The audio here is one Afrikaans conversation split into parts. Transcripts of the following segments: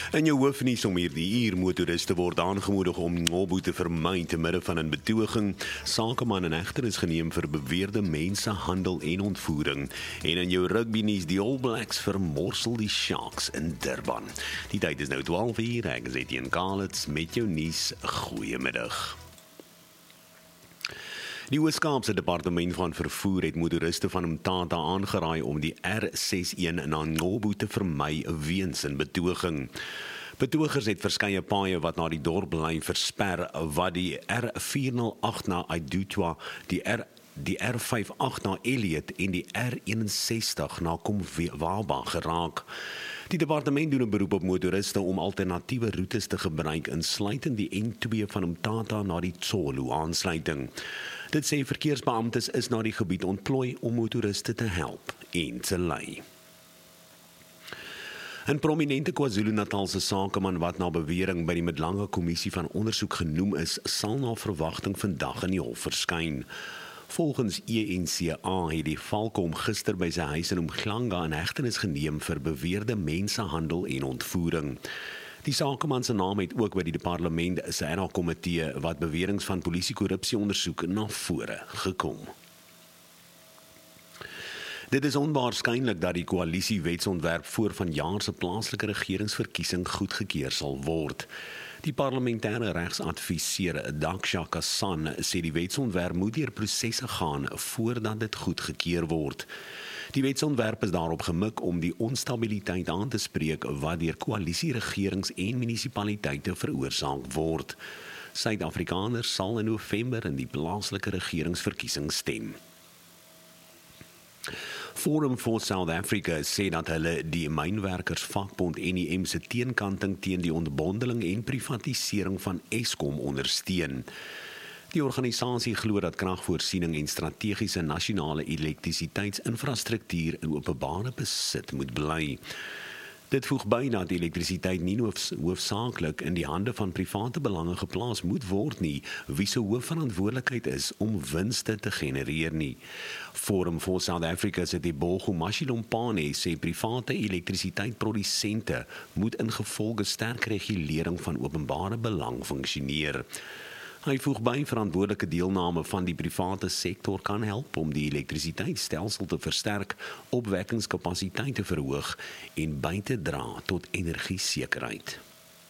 In jou hoofnuus om hierdie uur, motoriste word aangemoedig om Ngobo te vermy te midde van 'n betoging. Sakeman in hegtenis is geneem vir beweerde mensenhandel en ontvoering. En in jou rugbynuus, die All Blacks vermorsel die Sharks in Durban. Die tyd is nou 12 uur, ek is Etienne Kalitz met jou nuus. Goeiemiddag. Die Weskaapse Departement van Vervoer het motoriste van Mthatha aangeraai om die R61 na Ngobo te vermy weens 'n betoging. Betogers het verskeie paaie wat na die dorp lei versper, wat die R408 na Aidutwa, die R58 na Elliot en die R61 na Komwaba geraak. Die departement doen 'n beroep op motoriste om alternatiewe roetes te gebruik, insluitend die N2 van Mthatha na die Tsolo aansluiting. Dit sê verkeersbeamptes is na die gebied ontplooi om motoriste te help en te lei. 'n prominente KwaZulu-Natalse sakeman wat na bewering by die Middelanga Kommissie van Ondersoek genoem is, sal na verwagting vandag in die hof verskyn. Volgens ENCA het die Valkom gister by sy huis in Umhlanga in hegtenis geneem vir beweerde mensenhandel en ontvoering. Die sakeman se naam het ook by die parlement se ad hoc komitee wat beweringe van polisiekorrupsie ondersoek na vore gekom. Dit is onwaarskynlik dat die koalisiewetsontwerp voor vanjaar se plaaslike regeringsverkiesing goedgekeur sal word. Die parlementêre regsadviseur Daksha Kasan sê die wetsontwerp moet deur prosesse gaan voordat dit goedgekeur word. Die wetsontwerp is daarop gemik om die onstabiliteit aan te spreek wat deur koalisieregerings en munisipaliteite veroorsaak word. Suid-Afrikaners sal in November in die plaaslike regeringsverkiesing stem. Forum for South Africa sê dat hulle die mynwerkersvakbond NEM se teenkanting teen die ontbondeling en privatisering van Eskom ondersteun. Die organisasie glo dat kragvoorsiening en strategiese nasionale elektrisiteitsinfrastruktuur in openbare besit moet bly. Dit voeg by dat elektrisiteit nie hoofsaaklik in die hande van private belange geplaas moet word nie, wie se hoofverantwoordelikheid is om winste te genereer nie. Forum for South Africa se Tebogo Mashilompane sê private elektrisiteitsprodusente moet ingevolge sterk regulering van openbare belang funksioneer. Hy voeg by verantwoordelike deelname van die private sektor kan help om die elektrisiteitsstelsel te versterk, opwekkingskapasiteit te verhoog en by te dra tot energiesekerheid.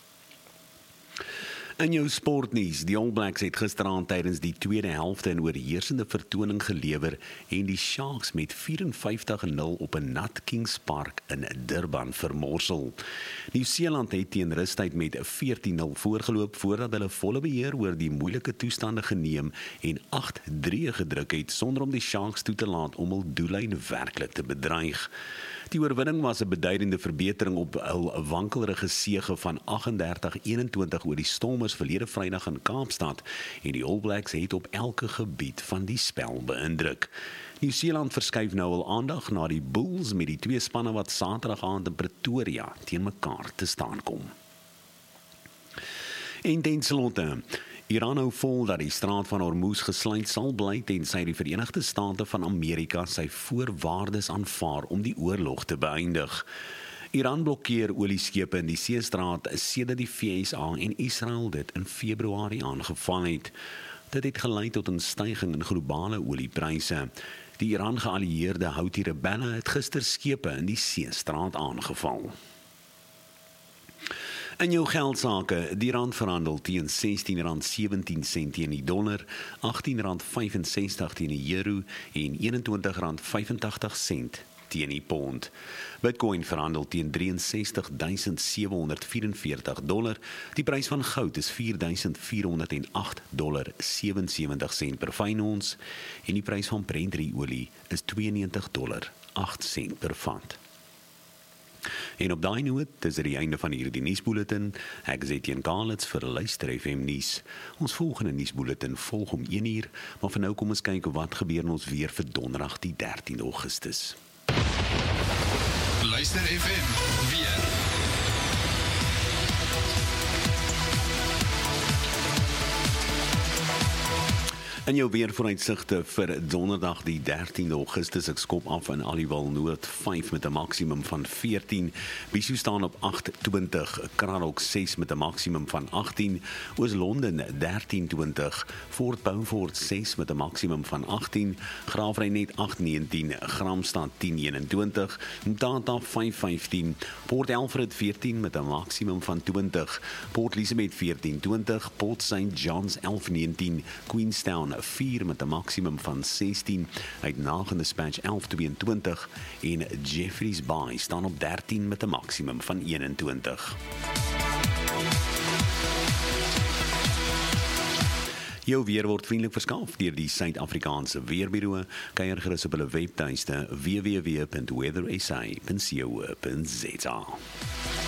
In jou sportnuus, die All Blacks het gisteraand tydens die tweede helfte 'n oorheersende vertoning gelewer en die Sharks met 54-0 op 'n nat Kings Park in Durban vermorsel. Nieu-Seeland het teen rustyd met 14-0 voorgeloop voordat hulle volle beheer oor die moeilike toestande geneem en 8-3 gedruk het sonder om die Sharks toe te laat om hul doellyn werklik te bedreig. Die oorwinning was 'n beduidende verbetering op hul wankelrige sege van 38-21 oor die Stormers verlede Vrydag in Kaapstad en die All Blacks het op elke gebied van die spel beïndruk. Nieu-Seeland verskuif nou hul aandag na die Bulls met die twee spanne wat Saterdag aand in Pretoria teen mekaar te staan kom. En ten slotte, Iran hou vol dat die straat van Hormuz gesluit sal bly tensy die Verenigde State van Amerika sy voorwaardes aanvaar om die oorlog te beëindig. Iran blokkeer olieskepe in die seestraat sedert die VSA en Israel dit in Februarie aangeval het. Dit het gelei tot 'n stygings in globale oliepryse. Die Iran-geallieerde Houthi-rebelle het gister skepe in die seestraat aangeval. In jou geldsaake, die rand verhandel teen R16.17 teen die dollar, R18.65 teen die euro en R21.85 teen die pond. Bitcoin verhandel teen $63.744. Die prys van goud is $4.408.77 per fyn ons en die prys van Brent olie is $92.08 per vat. En op daai noot, dis die einde van hierdie nuusbulletin. Ek is Etienne Kalitz vir Luister FM nuus. Ons volgende nuusbulletin volg om 1:00, maar vir nou kom ons kyk wat gebeur in ons weer vir Donderdag die 13 Augustus. Luister FM weer. In jou weervooruitsigte vir donderdag die 13de Augustus, ek skop af in Aliwal Noord 5 met 'n maksimum van 14, Bishu staan op 28, Kranok 6 met 'n maksimum van 18, Oos-London 13-20, Fort Beaufort 6 met 'n maksimum van 18, Graafrenet 8-19, Gramstad 10-21, Mtata 5-15, Port Alfred 14 met 'n maksimum van 20, Port Elizabeth 14-20, Port St. John's 11-19, Queenstown 4 met 'n maksimum van 16, uit Nagendispatch 11-22 en Jeffreys Bay staan op 13 met 'n maksimum van 21. Jou weer word vriendelik verskaf deur die Suid-Afrikaanse Weerbureau. Kyk gerus op hulle webtuiste www.weathersa.co.za.